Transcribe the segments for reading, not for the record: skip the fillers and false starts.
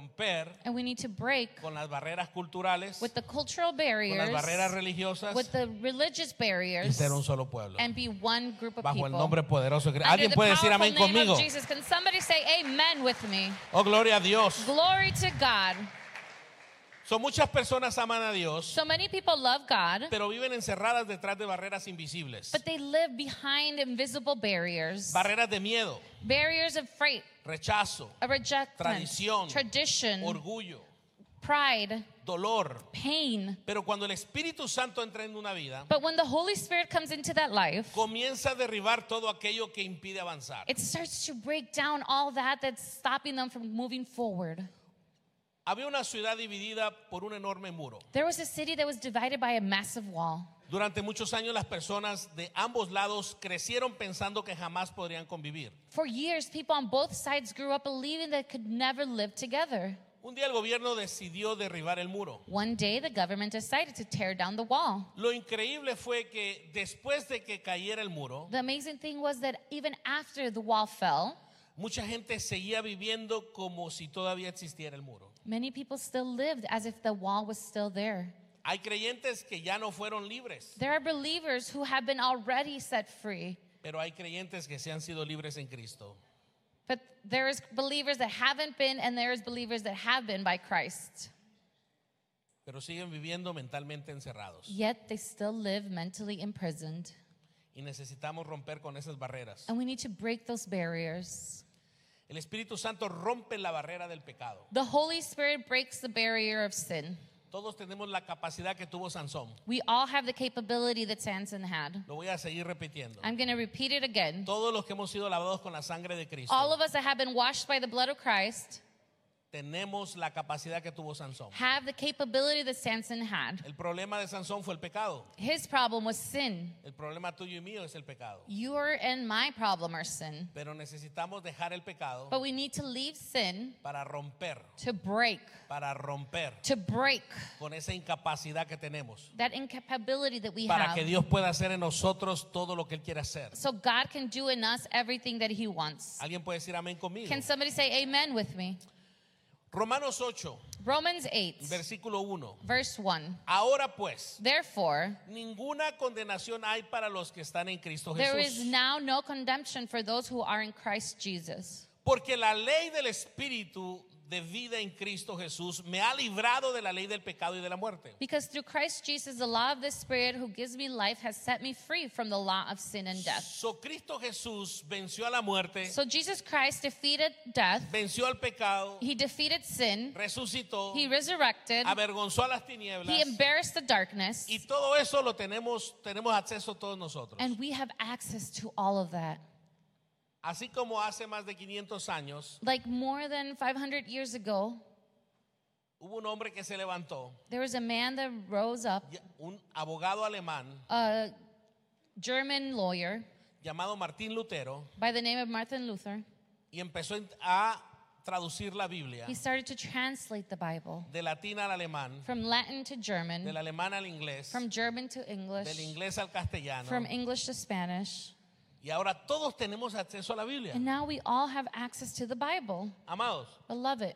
romper and we need to break con las barreras culturales, with the cultural con las barriers, barreras religiosas with the religious y barriers, ser un solo pueblo. and be one group of Bajo people. el nombre poderoso de Cristo. Under ¿Alguien the puede decir powerful amén name conmigo? of Jesus. Can somebody say amen with me? Oh, gloria a Dios. Glory to God. Muchas personas aman a Dios, So many people love God, pero viven encerradas detrás de barreras invisibles. but they live behind invisible barriers. Barreras de miedo, Barriers of freight, rechazo, a rejection, tradición, tradition, orgullo, pride, dolor. pain. Pero cuando el Espíritu Santo entra en una vida, But when the Holy Spirit comes into that life, comienza a derribar todo aquello que impide avanzar. it starts to break down all that that's stopping them from moving forward. Había una ciudad dividida por un enorme muro. There was a city that was divided by a massive wall. Durante muchos años las personas de ambos lados crecieron pensando que jamás podrían convivir. For years, people on both sides grew up believing they could never live together. Un día el gobierno decidió derribar el muro. One day, the government decided to tear down the wall. Lo increíble fue que después de que cayera el muro, The amazing thing was that even after the wall fell, mucha gente seguía viviendo como si todavía existiera el muro. many people still lived as if the wall was still there. Hay creyentes que ya no fueron libres, There are believers who have been already set free, pero hay creyentes que se han sido libres en Cristo. but there is believers that haven't been, and there is believers that have been by Christ. Pero siguen viviendo mentalmente encerrados. Yet they still live mentally imprisoned. Y necesitamos romper con esas barreras. And we need to break those barriers. El Espíritu Santo rompe la barrera del pecado. The Holy Spirit breaks the barrier of sin. Todos tenemos la capacidad que tuvo Sansón. We all have the capability that Samson had. Lo voy a seguir repitiendo. I'm going to repeat it again. Todos los que hemos sido lavados con la sangre de Cristo, All of us that have been washed by the blood of Christ tenemos la capacidad que tuvo Sansón. have the capability that Samson had. El problema de Sansón fue el pecado. His problem was sin. El problema tuyo y mío es el pecado. Your and my problem are sin. Pero necesitamos dejar el pecado But we need to leave sin para romper to break con esa incapacidad que tenemos. that incapability that we Para que have. Dios pueda hacer en nosotros todo lo que Él quiere hacer. So God can do in us everything that He wants. ¿Alguien puede decir amén conmigo? Can somebody say amen with me? Romanos 8, Romans 8, versículo 1. verse 1. Ahora pues, Therefore, ninguna condenación hay para los que están en Cristo there is Jesús. now no condemnation for those who are in Christ Jesus. Porque la ley del Espíritu de vida en Cristo Jesús me ha librado de la ley del pecado y de la muerte. Because through Christ Jesus, the law of the Spirit who gives me life has set me free from the law of sin and death. So Cristo Jesús venció a la muerte, So Jesus Christ defeated death. venció al pecado, He defeated sin. resucitó, He resurrected. avergonzó a las tinieblas. He embarrassed the darkness. Y todo eso lo tenemos acceso todos nosotros. And we have access to all of that. Así como hace más de 500 años Like more than 500 years ago, hubo un hombre que se levantó, there was a man that rose up, un abogado alemán a German lawyer llamado Martín Lutero, by the name of Martin Luther. y empezó a traducir la Biblia He started to translate the Bible de latín al alemán, from Latin to German, del alemán al inglés, from German to del English, inglés al castellano. from English to Spanish. Y ahora todos tenemos acceso a la Biblia. And now we all have access to the Bible. Amados, Beloved,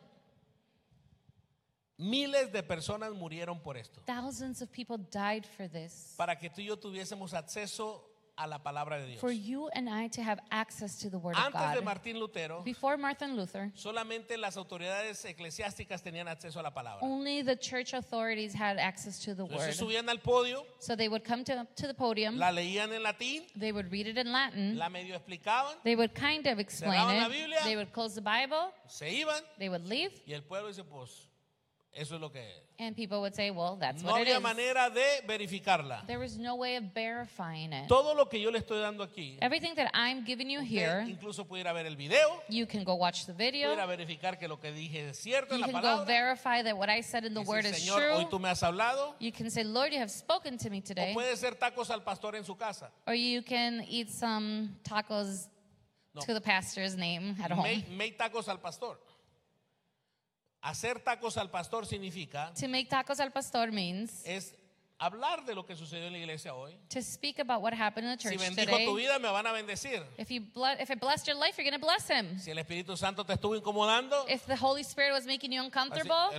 miles de personas murieron por esto, thousands of people died for this. para que tú y yo tuviésemos acceso a la palabra de Dios. For you and I to have access to the Word of Antes de God. Martín Lutero, Before Martin Luther, solamente las autoridades eclesiásticas tenían acceso a la palabra. only the church authorities had access to the Entonces Word. subían al podio, So they would come to the podium, la leían en latín, they would read it in Latin, la medio explicaban, they would kind of explain Cerraban la it, Biblia. they would close the Bible, se iban they would leave, y el pueblo dice, pues, eso es lo que es. and people would say, well, that's No what it había is. manera de verificarla. There was no way of verifying it. Todo lo que yo le estoy dando aquí, Everything that I'm giving you usted here, incluso pudiera ver el video, you can go watch the video. pudiera verificar que lo que dije es cierto en You la can go palabra. verify that what I said in the Y Word decir, is Señor, hoy true. tú me has hablado. You can say, Lord, you have spoken to me O today. puede ser tacos al pastor en su casa. Or you can eat some tacos No. to the pastor's name at home. Make tacos al pastor. Hacer tacos al pastor significa To make tacos al pastor means es hablar de lo que sucedió en la iglesia hoy. to speak about what happened in the Si church bendijo today. tu vida, me van a bendecir. If it blessed your life, you're going to bless him. Si el Espíritu Santo te estuvo incomodando, If the Holy Spirit was making you así, uncomfortable,